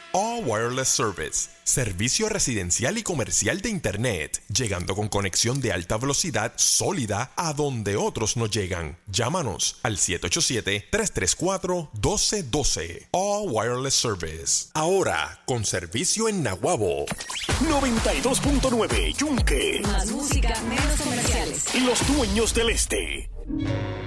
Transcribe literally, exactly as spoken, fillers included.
All Wireless Service, servicio residencial y comercial de Internet, llegando con conexión de alta velocidad sólida a donde otros no llegan. Llámanos al siete ocho siete, tres tres cuatro, uno dos uno dos. All Wireless Service. Ahora, con servicio en Naguabo. noventa y dos punto nueve Yunque. Más música, menos comerciales. Los dueños del este.